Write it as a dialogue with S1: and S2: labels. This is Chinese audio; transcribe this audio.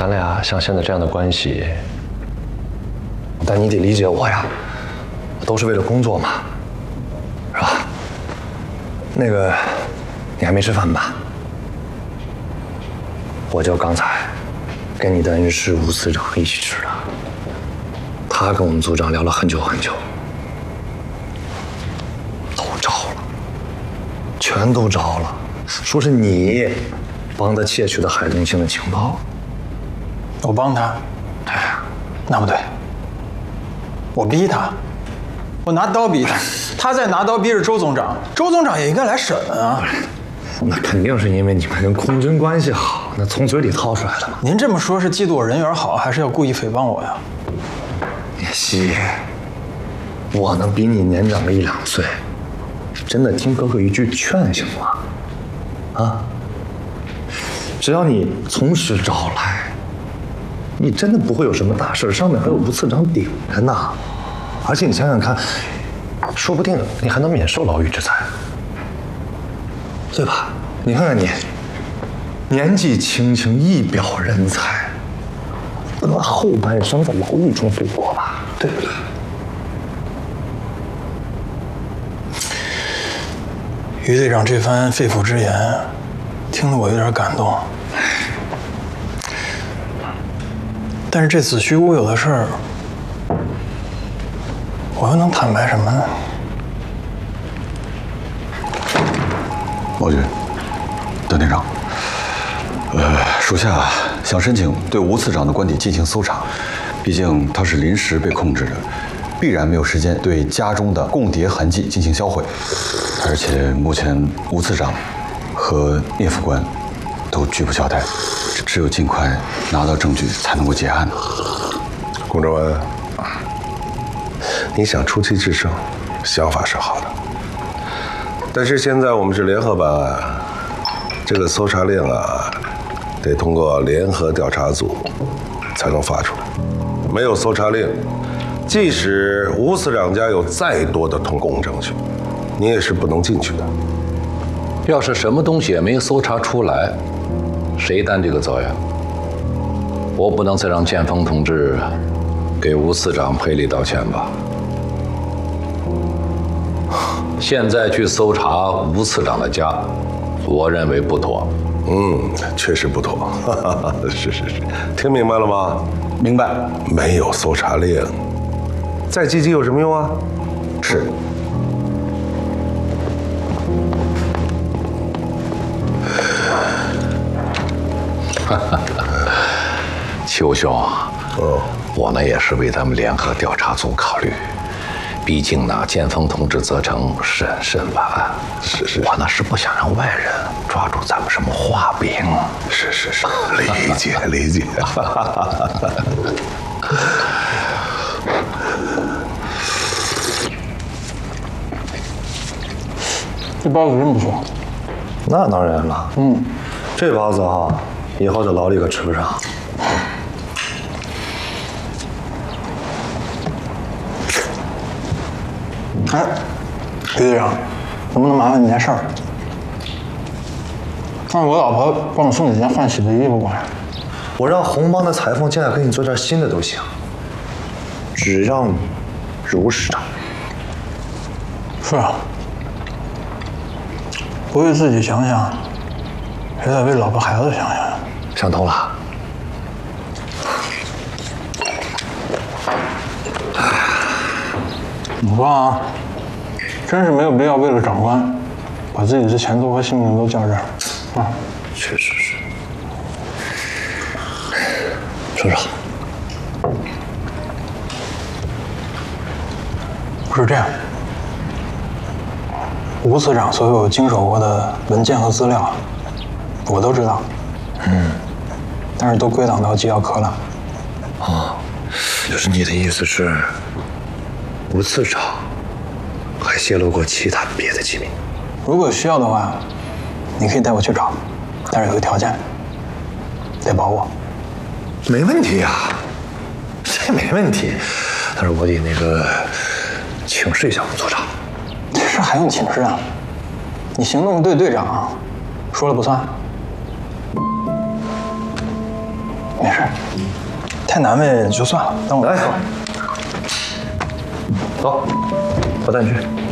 S1: 咱俩像现在这样的关系，但你得理解我呀，都是为了工作嘛，是吧？那个，你还没吃饭吧？我就刚才跟你的恩师吴司长一起吃的，他跟我们组长聊了很久很久，都招了，全都招了，说是你帮他窃取的海东星的情报。
S2: 我帮他？
S1: 对，
S2: 那不对，我逼他，我拿刀逼他，他再拿刀逼着周总长，周总长也应该来审啊。
S1: 那肯定是因为你们跟空军关系好，那从嘴里掏出来的嘛。
S2: 您这么说，是嫉妒我人缘好，还是要故意诽谤我呀？
S1: 叶希，我能比你年长个1、2岁，真的听哥哥一句劝行吗？啊，只要你从实招来，你真的不会有什么大事，上面还有吴次长顶着呢。而且你想想看，说不定你还能免受牢狱之灾，对吧？你看看你，年纪轻轻，一表人才，不能后半生在牢狱中度过吧？对不对？
S2: 于队长这番肺腑之言，听得我有点感动。但是这子虚乌有的事儿，我又能坦白什么呢？
S3: 毛局，段队长，属下想申请对吴次长的官邸进行搜查，毕竟他是临时被控制的，必然没有时间对家中的共谍痕迹进行销毁。而且目前吴次长和聂副官都拒不交代，只有尽快拿到证据才能够结案。
S4: 龚正文，你想出奇制胜，想法是好的，但是现在我们是联合办案，这个搜查令啊，得通过联合调查组才能发出来。没有搜查令，即使吴司长家有再多的通共证据，你也是不能进去的。
S5: 要是什么东西也没搜查出来，谁担这个责任？我不能再让建峰同志给吴司长赔礼道歉吧？现在去搜查吴司长的家，我认为不妥。
S4: 确实不妥。是，听明白了吗？
S3: 明白。
S4: 没有搜查令，再积极有什么用啊？
S3: 是。
S5: 邱兄，我呢也是为咱们联合调查组考虑。毕竟呢，建峰同志责成审办案，
S4: 是，
S5: 我呢是不想让外人抓住咱们什么画饼。
S4: 是，理解。
S2: 这包子真不错。
S1: 那当然了，这包子哈，以后在牢里可吃不上。
S2: 哎，于队长，能不能麻烦你件事儿？让我老婆帮我送几件换洗的衣服过来。
S1: 我让红帮的裁缝进来给你做件新的都行，只要你如实偿命。
S2: 是啊，不为自己想想，也得为老婆孩子想想。
S1: 想通了。
S2: 你说啊，真是没有必要为了长官，把自己的前途和性命都较这儿啊！
S1: 确实是。说说。
S2: 是这样，吴次长所有经手过的文件和资料，我都知道。但是都归档到机要科了。
S1: 就是你的意思是，吴次长还泄露过其他别的机密？
S2: 如果需要的话，你可以带我去找，但是有个条件，得保我。
S1: 没问题呀，这没问题。但是我得那个请示一下我们组长。
S2: 这事还用请示啊？你行动队队长说了不算。 没事，太难为就算了，等我来。
S1: 走，我带你去。